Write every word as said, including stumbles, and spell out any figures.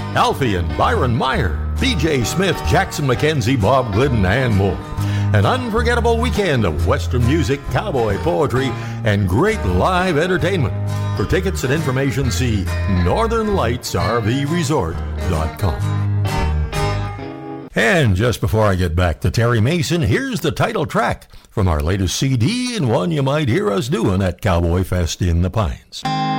Alfie and Byron Meyer, B J Smith, Jackson McKenzie, Bob Glidden, and more. An unforgettable weekend of Western music, cowboy poetry, and great live entertainment. For tickets and information, see northern lights r v resort dot com. And just before I get back to Terry Mason, here's the title track from our latest C D and one you might hear us doing at Cowboy Fest in the Pines.